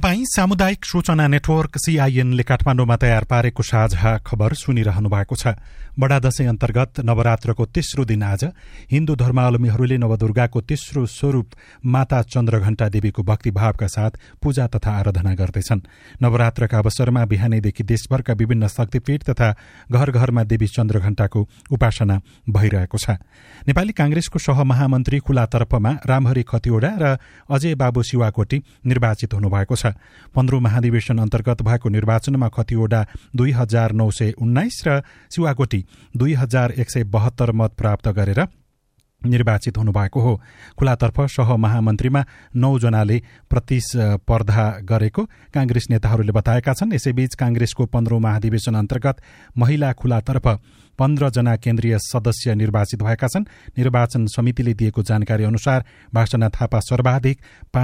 तपाई सामुदायिक सूचना नेटवर्क CINले काठमाडौँमा तयार पारेको साझा खबर सुनिरहनु भएको छ। बडा दशैं अन्तर्गत नवरात्रको तेस्रो दिन आज हिन्दू धर्मावलम्बीहरूले नवदुर्गाको तेस्रो स्वरूप माता चन्द्रघण्टा देवीको भक्तिभावका साथ पूजा तथा आराधना गर्दैछन्। नवरात्रका अवसरमा बिहानैदेखि देशभरका विभिन्न शक्तिपीठ तथा घर घरमा देवी चन्द्रघण्टाको उपासना भइरहेको छ। नेपाली कांग्रेसको सहमहामन्त्री खुलातर्फमा रामहरि खतिवडा र अजय बाबु शिवाकोटी निर्वाचित हुनुभएको छ। 15औं महाधिवेशन अन्तर्गत भएको निर्वाचनमा खतिवडा 2919 र शिवाकोटी 2172 मत प्राप्त गरेर निर्वाचित हुनुभएको हो। खुलातर्फ सहमहामन्त्रीमा 9 जनाले प्रतिस्पर्धा गरेको कांग्रेस नेताहरूले बताएका छन्। यसैबीच कांग्रेसको 15औं महाधिवेशन अन्तर्गत महिला खुलातर्फ 15 जना केन्द्रीय सदस्य निर्वाचित भएका छन्। निर्वाचन समितिले दिएको जानकारी अनुसार भाषणा थापा सर्वाधिक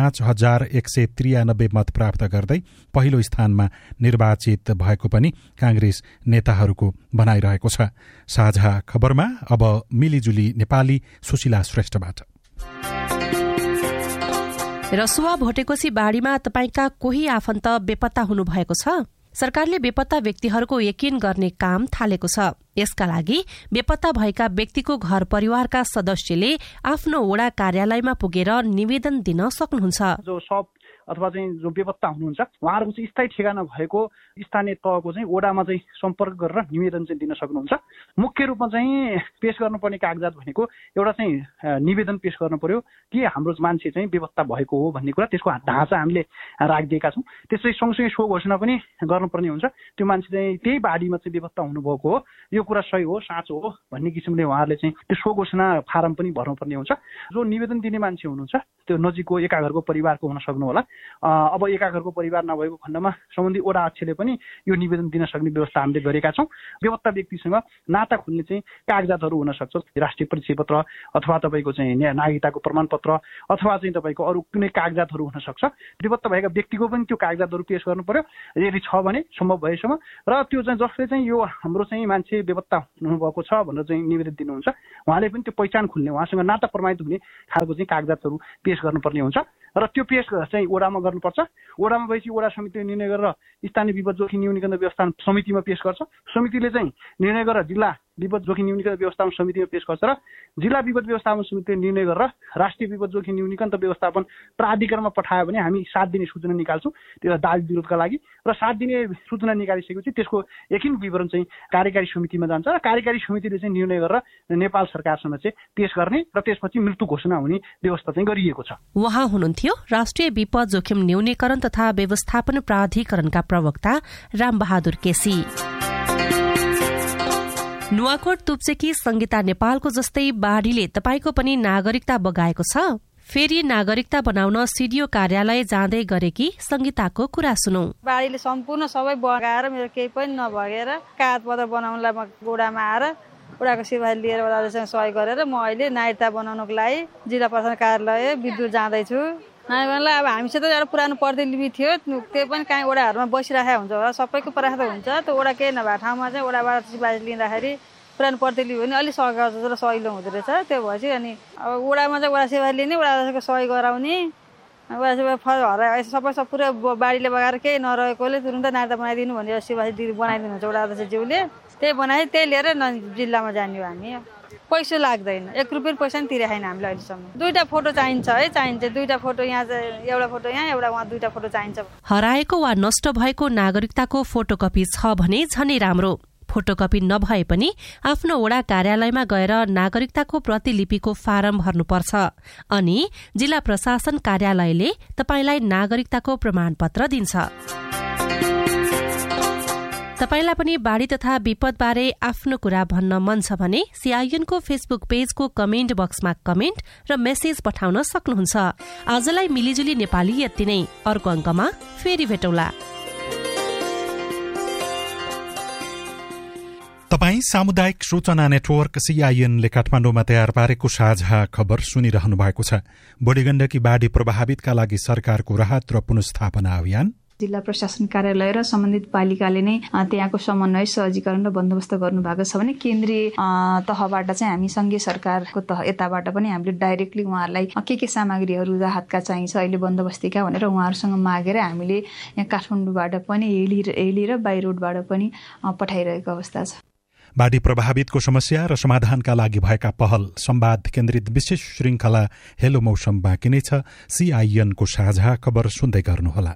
5193 मत प्राप्त गर्दै पहिलो स्थानमा निर्वाचित भएको पनि कांग्रेस नेताहरूको भनाइरहेको छ। साझा खबरमा अब मिलिजुली नेपाली सुशीला श्रेष्ठबाट। रसुवा भोटेकोशी बाढीमा तपाईका कोही आफन्त बेपत्ता हुनुभएको छ? सरकारले बेपत्ता व्यक्तिहरूको यकिन गर्ने काम थालेको छ। यसका लागि बेपत्ता भएका व्यक्तिको घर परिवारका सदस्यले आफ्नो वडा कार्यालयमा पुगेर निवेदन दिन सक्नुहुन्छ। जो सब अथवा चाहिँ जो बेपत्ता हुनुहुन्छ उहाँहरूको चाहिँ स्थायी ठेगाना भएको स्थानीय तहको चाहिँ वडामा चाहिँ सम्पर्क गरेर निवेदन चाहिँ दिन सक्नुहुन्छ। मुख्य रूपमा चाहिँ पेश गर्नुपर्ने कागजात भनेको एउटा चाहिँ निवेदन पेश गर्नु पर्यो कि हाम्रो मान्छे चाहिँ बेपत्ता भएको हो भन्ने कुरा, त्यसको ढाँचा हामीले राखिदिएका छौँ। त्यसै सँगसँगै सो घोषणा पनि गर्नुपर्ने हुन्छ। त्यो मान्छे चाहिँ त्यही बाढीमा चाहिँ बेपत्ता हुनुभएको हो, यो कुरा सही हो साँचो हो भन्ने किसिमले उहाँहरूले चाहिँ त्यो सो घोषणा फारम पनि भर्नुपर्ने हुन्छ। जो निवेदन दिने मान्छे हुनुहुन्छ त्यो नजिकको एका घरको परिवारको हुन सक्नु होला। अब एका घरको परिवार नभएको खण्डमा सम्बन्धी वडा अध्यक्षले पनि यो निवेदन दिन सक्ने व्यवस्था हामीले गरेका छौँ। बेपत्ता व्यक्तिसँग नाता खुल्ने चाहिँ कागजातहरू हुन सक्छ, राष्ट्रिय परिचय पत्र अथवा तपाईँको चाहिँ नागरिकताको प्रमाणपत्र अथवा चाहिँ तपाईँको अरू कुनै कागजातहरू हुन सक्छ। बेपत्ता भएका व्यक्तिको पनि त्यो कागजातहरू पेश गर्नु पर्यो यदि छ भने सम्भव भएसम्म। र त्यो चाहिँ जसले चाहिँ यो हाम्रो चाहिँ मान्छे बेपत्ता हुनुभएको छ भनेर चाहिँ निवेदन दिनुहुन्छ उहाँले पनि त्यो पहिचान खुल्ने, उहाँसँग नाता प्रमाणित हुने खालको चाहिँ कागजातहरू पेश गर्नुपर्ने हुन्छ। र त्यो पेश चाहिँ वडामा गर्नुपर्छ। वडामा भएपछि वडा समितिले निर्णय गरेर स्थानीय विपद जोखिम न्यूनीकरण व्यवस्थापन समितिमा पेश गर्छ। समितिले चाहिँ निर्णय गरेर जिल्ला विपद जोखिम न्यूनीकरण व्यवस्थापन समितिमा पेश गर्छ र जिल्ला विपद व्यवस्थापन समितिले निर्णय गरेर राष्ट्रिय विपद जोखिम न्यूनीकरण व्यवस्थापन प्राधिकरणमा पठायो भने हामी 7 दिने सूचना निकाल्छौँ त्यो दाबी विरोधका लागि। र 7 दिने सूचना निकालिसकेपछि त्यसको यकिन विवरण चाहिँ कार्यकारी समितिमा जान्छ र कार्यकारी समितिले चाहिँ निर्णय गरेर नेपाल सरकारसँग चाहिँ पेश गर्ने र त्यसपछि मृत्यु घोषणा हुने व्यवस्था चाहिँ गरिएको छ। उहाँ हुनुहुन्थ्यो राष्ट्रिय विपद जोखिम न्यूनीकरण तथा व्यवस्थापन प्राधिकरणका प्रवक्ता रामबहादुर केसी। नुवाकोट तुप्चेकी संगीता नेपालको जस्तै बाढीले तपाईको पनि नागरिकता बगाएको छ? फेरि नागरिकता बनाउन सिडिओ कार्यालय जाँदै गरेकी संगीताको कुरा सुनौ। बाढीले सम्पूर्ण सबै बगाएर मेरो केही पनि नभएर कागजपत्र बनाउनलाई म गोडामा आएर वडाको सेवा लिएर वडासँग सहयोग गरेर म अहिले नागरिकता बनाउनको लागि जिल्ला प्रशासन कार्यालय विद्युत जाँदैछु। नागरिकतालाई अब हामीसित एउटा पुरानो प्रतिलिपि थियो त्यो पनि कहीँ वडाहरूमा बसिरहेको हुन्छ होला, सबैको प्रयास हुन्छ। त्यो वडा केही नभएको ठाउँमा चाहिँ वडाबाट सिफारिस लिँदाखेरि पुरानो प्रतिलिपि भने अलिक सहज र सहिलो हुँदो रहेछ। त्यो भएपछि अनि अब वडामा चाहिँ वडा सेवा लिने, वडाको सहयोग गराउने, वडा सेवा सबै पुरै बाढीले बगाएर केही नरहेकोले तुरुन्त नागरिकता बनाइदिनु भनेर सिफारिस बनाइदिनुहुन्छ वडा अध्यक्षज्यूले। त्यही बनाए त्यही लिएर जिल्लामा जाने हो। हामी पैसा लाग्दैन, 1 रुपियाँ पैसा पनि तिरेको छैन हामीले अहिलेसम्म। 2टा फोटो चाहिन्छ है, चाहिन्छ 2टा फोटो, यहाँ एउटा फोटो यहाँ एउटा वहाँ 2टा फोटो चाहिन्छ। हराएको वा नष्ट भएको नागरिकताको फोटोकपी छ भने झनै राम्रो। फोटोकपी नभए पनि आफ्नो वडा कार्यालयमा गएर नागरिकताको प्रतिलिपिको फारम भर्नुपर्छ अनि जिल्ला प्रशासन कार्यालयले तपाईलाई नागरिकताको प्रमाणपत्र दिन्छ। तपाईलाई पनि बाढी तथा विपदबारे आफ्नो कुरा भन्न मन छ भने CINको फेसबुक पेजको कमेन्ट बक्समा कमेन्ट र मेसेज पठाउन सक्नुहुन्छ। आजलाई मिलिजुली नेपाली यति नै। अर्को अङ्कमा फेरि भेटौला। तपाई सामुदायिक सूचना नेटवर्क CINले काठमाडौँमा तयार पारेको साझा खबर सुनिरहनु भएको छ। बुढीगण्डकी बाढी प्रभावितका लागि सरकारको राहत र पुनर्स्थापना अभियान जिल्ला प्रशासन कार्यालय र सम्बन्धित पालिकाले नै त्यहाँको समन्वय सहजीकरण र बन्दोबस्त गर्नु भएको छ भने केन्द्रीय तहबाट चाहिँ हामी संघीय सरकारको तह यताबाट पनि हामीले डाइरेक्टली उहाँहरूलाई के सामग्रीहरू राहतका चाहिन्छ अहिले बन्दोबस्तीका भनेर उहाँहरूसँग मागेर हामीले यहाँ काठमाडौँबाट पनि हेली र बाई रोडबाट पनि पठाइरहेको अवस्था छ। बाढी प्रभावितको समस्या र समाधानका लागि भएका पहल संवाद केन्द्रित विशेष श्रृंखला हेलो मौसम बाँकी नै छ। CIN को साझा खबर सुन्दै गर्नुहोला।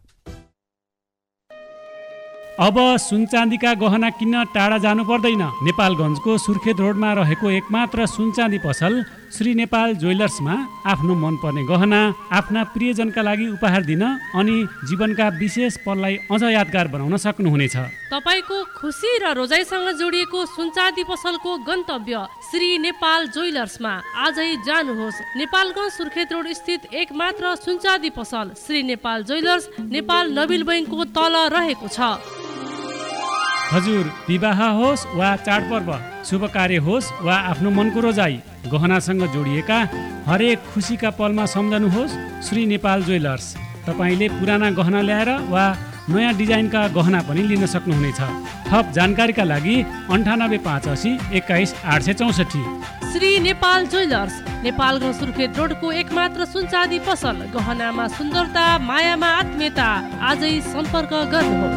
अब सुनचाँदीका गहना किन्न टाढा जानु पर्दैन। नेपालगञ्जको सुर्खेत रोडमा रहेको एकमात्र सुनचाँदी पसल श्री नेपाल ज्वेलर्समा आफ्नो मनपर्ने गहना आफ्ना प्रियजनका लागि उपहार दिन अनि जीवनका विशेष पललाई अझ यादगार बनाउन सक्नुहुनेछ। तपाईको खुशी र रोजाइसँग जोडिएको सुनचाँदी पसलको गन्तव्य श्री नेपाल ज्वेलर्समा आजै जानुहोस्। नेपालगञ्ज सुर्खेत रोड स्थित एकमात्र सुनचाँदी पसल श्री नेपाल ज्वेलर्स नेपाल नबिल बैंकको तल रहेको छ। हजुर, विवाह होस् वा चाडपर्व, शुभ कार्य होस् वा आफ्नो मनको रोजाई, गहनासँग जोडिएका हरेक खुसीका पलमा सम्झनुहोस् श्री नेपाल ज्वेलर्स। तपाईँले पुराना गहना ल्याएर वा नयाँ डिजाइनका गहना पनि लिन सक्नुहुनेछ। थप जानकारीका लागि 9858 21 864। श्री नेपाल ज्वेलर्स नेपालगञ्ज सुर्खेत रोडको एकमात्र सुनचाँदी पसल। गहनामा सुन्दरता, मायामा आत्मीयता। आजै सम्पर्क गर्नुहोस्।